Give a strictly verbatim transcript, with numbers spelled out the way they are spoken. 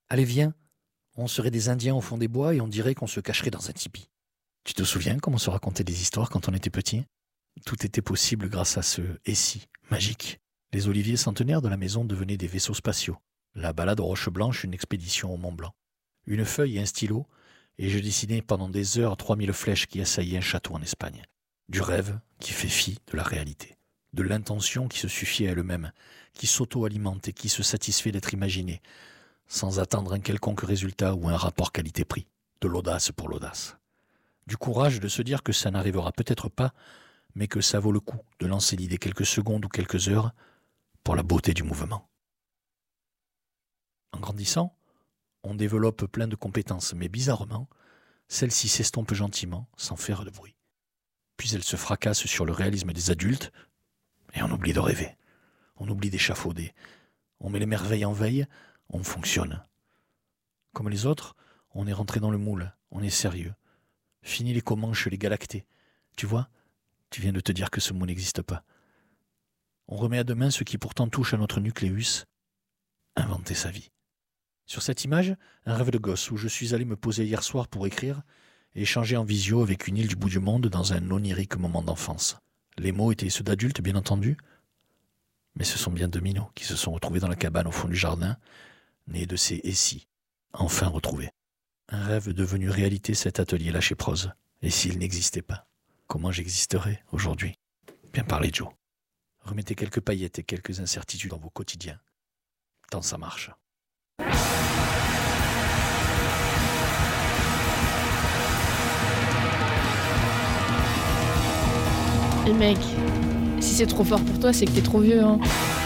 Allez, viens, on serait des Indiens au fond des bois et on dirait qu'on se cacherait dans un tipi. Tu te souviens comment on se racontait des histoires quand on était petit ? Tout était possible grâce à ce « et si » magique. Les oliviers centenaires de la maison devenaient des vaisseaux spatiaux. La balade aux Roches Blanches, une expédition au Mont Blanc. Une feuille et un stylo, et je dessinais pendant des heures trois mille flèches qui assaillaient un château en Espagne. Du rêve qui fait fi de la réalité. De l'intention qui se suffit à elle-même, qui s'auto-alimente et qui se satisfait d'être imaginée, sans attendre un quelconque résultat ou un rapport qualité-prix. De l'audace pour l'audace. Du courage de se dire que ça n'arrivera peut-être pas, mais que ça vaut le coup de lancer l'idée quelques secondes ou quelques heures pour la beauté du mouvement. En grandissant, on développe plein de compétences, mais bizarrement, celles-ci s'estompent gentiment, sans faire de bruit. Puis elles se fracassent sur le réalisme des adultes, et on oublie de rêver. On oublie d'échafauder. On met les merveilles en veille, on fonctionne. Comme les autres, on est rentré dans le moule, on est sérieux. Fini les Comanches, les Galactés. Tu vois, tu viens de te dire que ce mot n'existe pas. On remet à demain ce qui pourtant touche à notre nucléus, inventer sa vie. Sur cette image, un rêve de gosse où je suis allé me poser hier soir pour écrire et échanger en visio avec une île du bout du monde dans un onirique moment d'enfance. Les mots étaient ceux d'adultes, bien entendu, mais ce sont bien deux minots qui se sont retrouvés dans la cabane au fond du jardin, nés de ces « et si », enfin retrouvés. Un rêve devenu réalité, cet atelier lâché prose. Et s'il n'existait pas, comment j'existerais aujourd'hui ? Bien parlé, Joe. Remettez quelques paillettes et quelques incertitudes dans vos quotidiens. Tant ça marche. Et mec, si c'est trop fort pour toi, c'est que t'es trop vieux, hein.